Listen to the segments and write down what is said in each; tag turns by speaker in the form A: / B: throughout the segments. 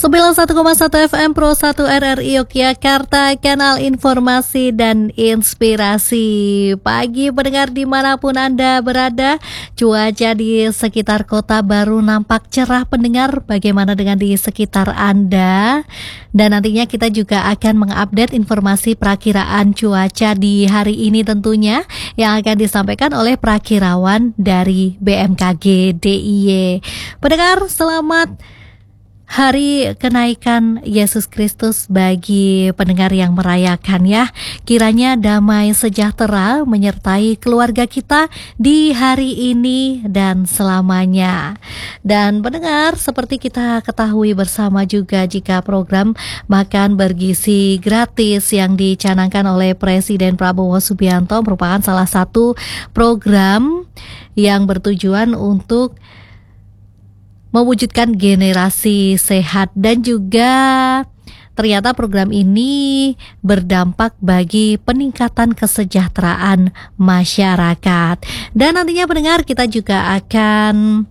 A: 91,1 FM Pro 1 RRI Yogyakarta, kanal informasi dan inspirasi. Pagi pendengar dimanapun Anda berada, cuaca di sekitar kota baru nampak cerah pendengar. Bagaimana dengan di sekitar Anda? Dan nantinya kita juga akan mengupdate informasi perakiraan cuaca di hari ini tentunya, yang akan disampaikan oleh perakirawan dari BMKG DIY. Pendengar, selamat Hari kenaikan Yesus Kristus bagi pendengar yang merayakan ya. Kiranya damai sejahtera menyertai keluarga kita di hari ini dan selamanya. Dan pendengar, seperti kita ketahui bersama juga, jika program Makan Bergizi Gratis yang dicanangkan oleh Presiden Prabowo Subianto merupakan salah satu program yang bertujuan untuk mewujudkan generasi sehat, dan juga ternyata program ini berdampak bagi peningkatan kesejahteraan masyarakat. Dan nantinya pendengar, kita juga akan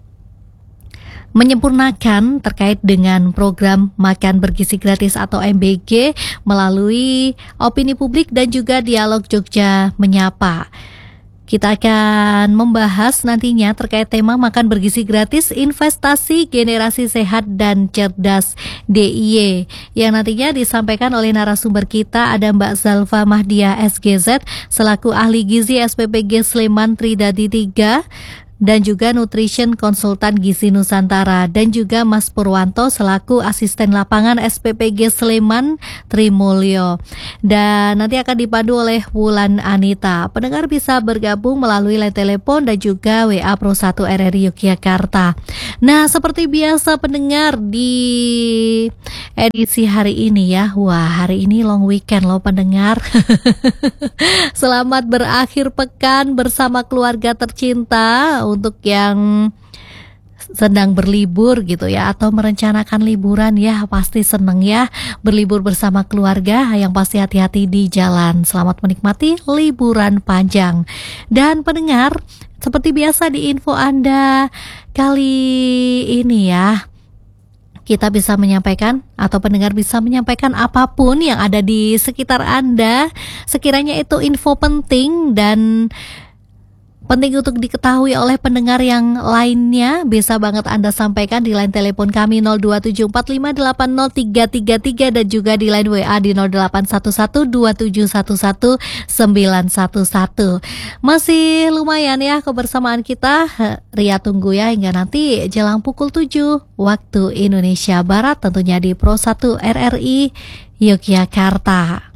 A: menyempurnakan terkait dengan program Makan Bergizi Gratis atau MBG melalui opini publik dan juga dialog Jogja Menyapa. Kita akan membahas nantinya terkait tema Makan Bergizi Gratis, Investasi Generasi Sehat dan Cerdas DIY, yang nantinya disampaikan oleh narasumber kita. Ada Mbak Zalfa Mahdia SGZ selaku ahli gizi SPPG Sleman Tridadi 3 dan juga Nutrition Konsultan Gizi Nusantara, dan juga Mas Purwanto selaku asisten lapangan SPPG Sleman Trimulyo. Dan nanti akan dipandu oleh Wulan Anita. Pendengar bisa bergabung melalui line telepon dan juga WA Pro 1 RRI Yogyakarta. Nah, seperti biasa pendengar, di edisi hari ini ya, wah hari ini long weekend loh pendengar. Selamat berakhir pekan bersama keluarga tercinta. Untuk yang sedang berlibur gitu ya, atau merencanakan liburan ya, pasti seneng ya berlibur bersama keluarga. Yang pasti hati-hati di jalan. Selamat menikmati liburan panjang. Dan pendengar, seperti biasa di info Anda kali ini ya, kita bisa menyampaikan atau pendengar bisa menyampaikan apapun yang ada di sekitar Anda, sekiranya itu info penting dan penting untuk diketahui oleh pendengar yang lainnya, bisa banget Anda sampaikan di line telepon kami 0274580333 dan juga di line WA di 081127119111. Masih lumayan ya kebersamaan kita. Ria tunggu ya hingga nanti jelang pukul 7 waktu Indonesia Barat, tentunya di Pro 1 RRI Yogyakarta.